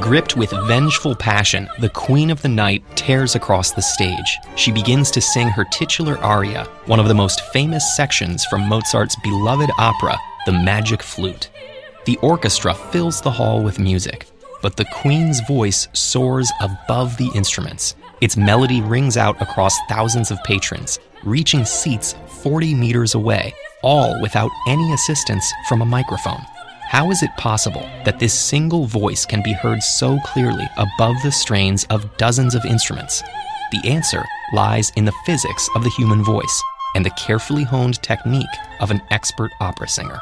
Gripped with vengeful passion, the Queen of the Night tears across the stage. She begins to sing her titular aria, one of the most famous sections from Mozart's beloved opera, The Magic Flute. The orchestra fills the hall with music, but the Queen's voice soars above the instruments. Its melody rings out across thousands of patrons, reaching seats 40 meters away, all without any assistance from a microphone. How is it possible that this single voice can be heard so clearly above the strains of dozens of instruments? The answer lies in the physics of the human voice and the carefully honed technique of an expert opera singer.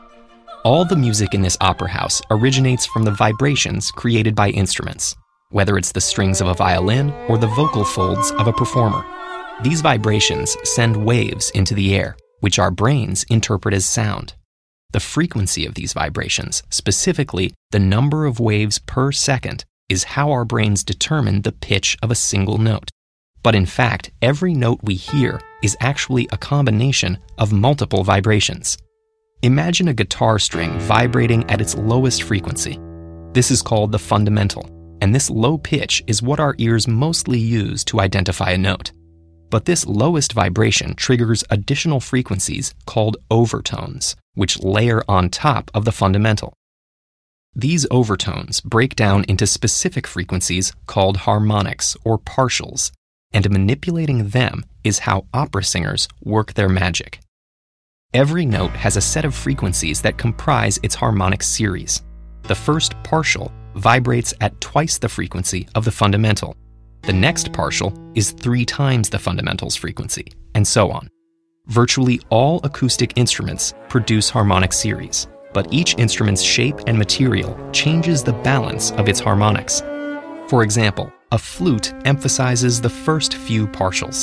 All the music in this opera house originates from the vibrations created by instruments, whether it's the strings of a violin or the vocal folds of a performer. These vibrations send waves into the air, which our brains interpret as sound. The frequency of these vibrations, specifically the number of waves per second, is how our brains determine the pitch of a single note. But in fact, every note we hear is actually a combination of multiple vibrations. Imagine a guitar string vibrating at its lowest frequency. This is called the fundamental, and this low pitch is what our ears mostly use to identify a note. But this lowest vibration triggers additional frequencies called overtones, which layer on top of the fundamental. These overtones break down into specific frequencies called harmonics or partials, and manipulating them is how opera singers work their magic. Every note has a set of frequencies that comprise its harmonic series. The first partial vibrates at twice the frequency of the fundamental. The next partial is 3 times the fundamental's frequency, and so on. Virtually all acoustic instruments produce harmonic series, but each instrument's shape and material changes the balance of its harmonics. For example, a flute emphasizes the first few partials.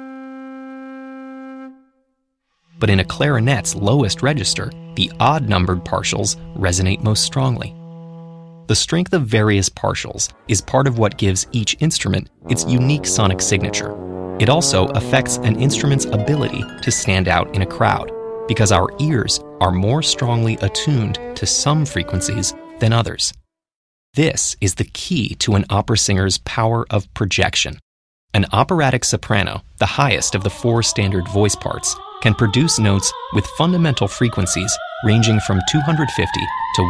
But in a clarinet's lowest register, the odd-numbered partials resonate most strongly. The strength of various partials is part of what gives each instrument its unique sonic signature. It also affects an instrument's ability to stand out in a crowd, because our ears are more strongly attuned to some frequencies than others. This is the key to an opera singer's power of projection. An operatic soprano, the highest of the 4 standard voice parts, can produce notes with fundamental frequencies ranging from 250 to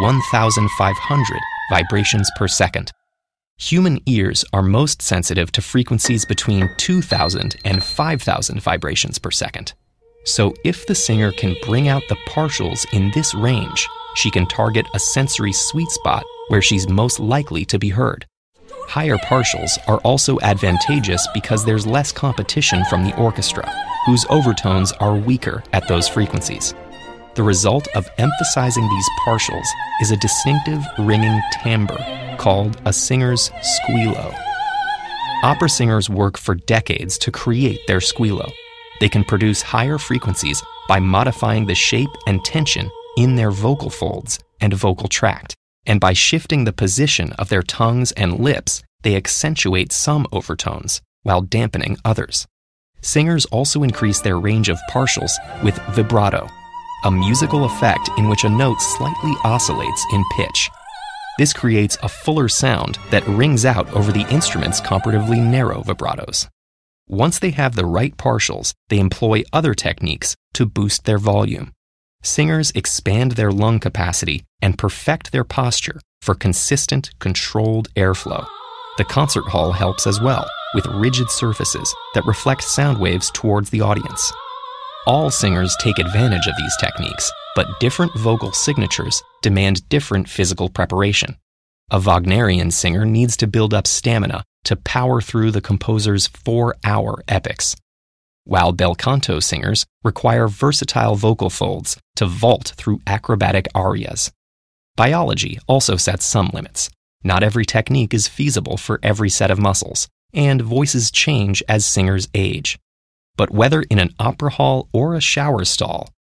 1,500 vibrations per second. Human ears are most sensitive to frequencies between 2,000 and 5,000 vibrations per second. So if the singer can bring out the partials in this range, she can target a sensory sweet spot where she's most likely to be heard. Higher partials are also advantageous because there's less competition from the orchestra, whose overtones are weaker at those frequencies. The result of emphasizing these partials is a distinctive ringing timbre called a singer's squealo. Opera singers work for decades to create their squealo. They can produce higher frequencies by modifying the shape and tension in their vocal folds and vocal tract, and by shifting the position of their tongues and lips, they accentuate some overtones while dampening others. Singers also increase their range of partials with vibrato, a musical effect in which a note slightly oscillates in pitch. This creates a fuller sound that rings out over the instrument's comparatively narrow vibratos. Once they have the right partials, they employ other techniques to boost their volume. Singers expand their lung capacity and perfect their posture for consistent, controlled airflow. The concert hall helps as well, with rigid surfaces that reflect sound waves towards the audience. All singers take advantage of these techniques, but different vocal signatures demand different physical preparation. A Wagnerian singer needs to build up stamina to power through the composer's 4-hour epics, while bel canto singers require versatile vocal folds to vault through acrobatic arias. Biology also sets some limits. Not every technique is feasible for every set of muscles, and voices change as singers age. But whether in an opera hall or a shower stall,